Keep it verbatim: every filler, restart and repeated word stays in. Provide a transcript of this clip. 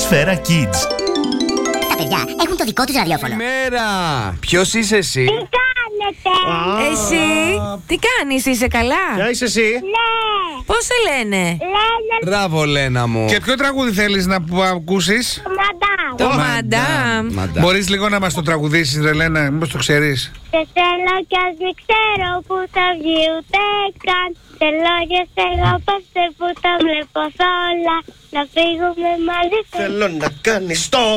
Σφαίρα Kids. Τα παιδιά έχουν το δικό τους ραδιόφωνο. Καλημέρα! Ποιος είσαι εσύ? Τι κάνετε? Εσύ, τι κάνεις, είσαι καλά? Ποια είσαι εσύ? Ναι. Πώς σε λένε? Λένε Μπράβο, Λένα μου. Και ποιο τραγούδι θέλεις να που- ακούσεις? μαντάμ. Το Μαντάμ. Μαντάμ. Μπορείς λίγο να μας το τραγουδήσεις, ρε Λένα, μήπως το ξέρεις? Σε θέλω κι ας μην ξέρω που θα βγει ούτε καν. Θέλω και σε απόψε που τα βλέπω σ' όλα. Να φύγουμε μαζί. Θέλω να κάνεις το